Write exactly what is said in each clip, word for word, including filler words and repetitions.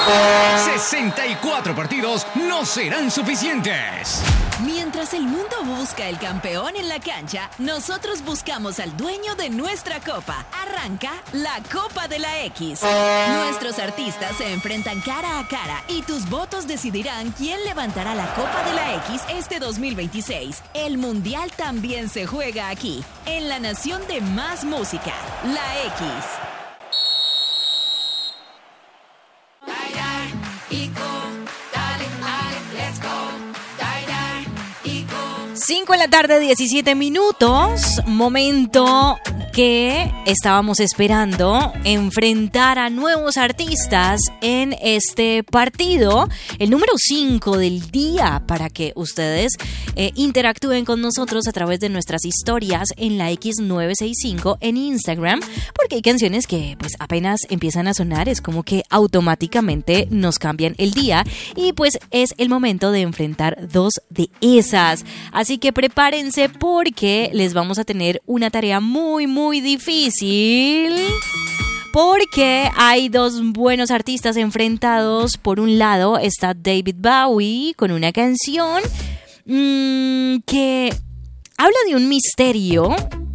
sesenta y cuatro partidos no serán suficientes. Mientras el mundo busca el campeón en la cancha, nosotros buscamos al dueño de nuestra copa. Arranca la Copa de la X. Nuestros artistas se enfrentan cara a cara y tus votos decidirán quién levantará la Copa de la X este dos mil veintiséis. El Mundial también se juega aquí, en la nación de más música, la X. cinco de la tarde, diecisiete minutos, momento que estábamos esperando enfrentar a nuevos artistas en este partido, el número cinco del día, para que ustedes eh, interactúen con nosotros a través de nuestras historias en la X nueve sesenta y cinco en Instagram, porque hay canciones que pues apenas empiezan a sonar, es como que automáticamente nos cambian el día y pues es el momento de enfrentar dos de esas. Así que prepárense porque les vamos a tener una tarea muy, muy difícil. Porque hay dos buenos artistas enfrentados. Por un lado está David Bowie con una canción mmm, que habla de un misterio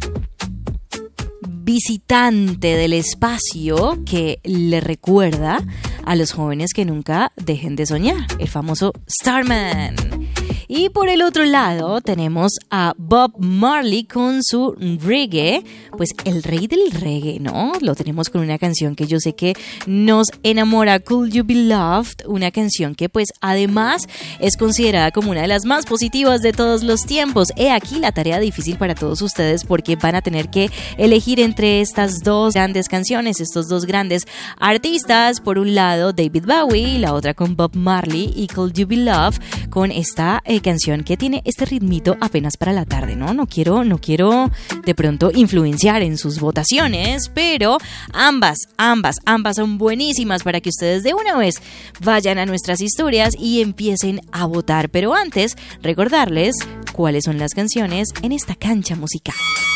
visitante del espacio que le recuerda a los jóvenes que nunca dejen de soñar, el famoso Starman. Y por el otro lado tenemos a Bob Marley con su reggae, pues el rey del reggae, ¿no? Lo tenemos con una canción que yo sé que nos enamora, Could You Be Loved, una canción que pues además es considerada como una de las más positivas de todos los tiempos. He aquí la tarea difícil para todos ustedes porque van a tener que elegir entre estas dos grandes canciones, estos dos grandes artistas. Por un lado David Bowie y la otra con Bob Marley y Could You Be Loved con esta eh, canción que tiene este ritmito apenas para la tarde, ¿no? No quiero, no quiero de pronto influenciar en sus votaciones, pero ambas, ambas, ambas son buenísimas para que ustedes de una vez vayan a nuestras historias y empiecen a votar. Pero antes, recordarles cuáles son las canciones en esta cancha musical.